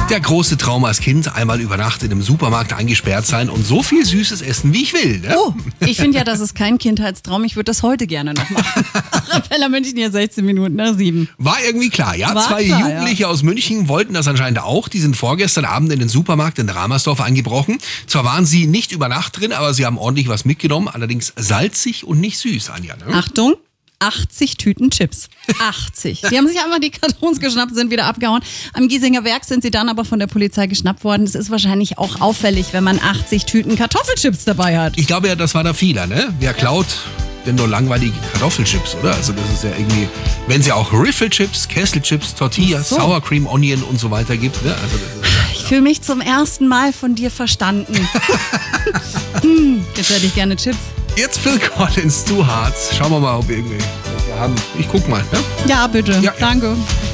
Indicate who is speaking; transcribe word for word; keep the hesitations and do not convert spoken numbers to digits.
Speaker 1: Der große Traum als Kind, einmal über Nacht in einem Supermarkt eingesperrt sein und so viel Süßes essen, wie ich will. Ne?
Speaker 2: Oh, ich finde ja, das ist kein Kindheitstraum. Ich würde das heute gerne noch machen. Arabella München hier, sechzehn Minuten nach sieben.
Speaker 1: War irgendwie klar, ja?
Speaker 2: War
Speaker 1: Zwei
Speaker 2: klar,
Speaker 1: Jugendliche
Speaker 2: ja.
Speaker 1: aus München wollten das anscheinend auch. Die sind vorgestern Abend in den Supermarkt in Ramersdorf eingebrochen. Zwar waren sie nicht über Nacht drin, aber sie haben ordentlich was mitgenommen. Allerdings salzig und nicht süß, Anja. Ne?
Speaker 2: Achtung, achtzig Tüten Chips. achtzig. Die haben sich einfach die Kartons geschnappt, sind wieder abgehauen. Am Giesinger Werk sind sie dann aber von der Polizei geschnappt worden. Es ist wahrscheinlich auch auffällig, wenn man achtzig Tüten Kartoffelchips dabei hat.
Speaker 1: Ich glaube ja, das war der Fehler, ne? Wer klaut denn nur langweilige Kartoffelchips, oder? Also das ist ja irgendwie, wenn es ja auch Riffelchips, Kesselchips, Tortillas,
Speaker 2: So.
Speaker 1: Sour Cream, Onion und so weiter gibt, ne? Also das ist ja
Speaker 2: Ich fühle mich zum ersten Mal von dir verstanden. hm, jetzt hätte ich gerne Chips.
Speaker 1: Jetzt Phil Collins, Two Hearts. Schauen wir mal, ob wir irgendwie welche haben. Ich guck mal, ne?
Speaker 2: Ja, bitte.
Speaker 1: Ja, ja.
Speaker 2: Danke.